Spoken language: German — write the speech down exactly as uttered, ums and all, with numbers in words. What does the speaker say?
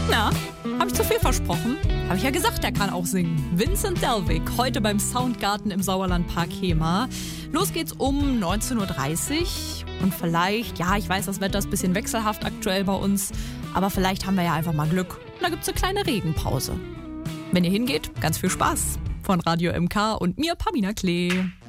Na, habe ich zu viel versprochen? Habe ich ja gesagt, er kann auch singen. Vincent Delvig, heute beim Soundgarten im Sauerlandpark Hemer. Los geht's um neunzehn Uhr dreißig. Und vielleicht, ja, ich weiß, das Wetter ist ein bisschen wechselhaft aktuell bei uns, aber vielleicht haben wir ja einfach mal Glück. Und da gibt's eine kleine Regenpause. Wenn ihr hingeht, ganz viel Spaß. Von Radio M K und mir, Pamina Klee.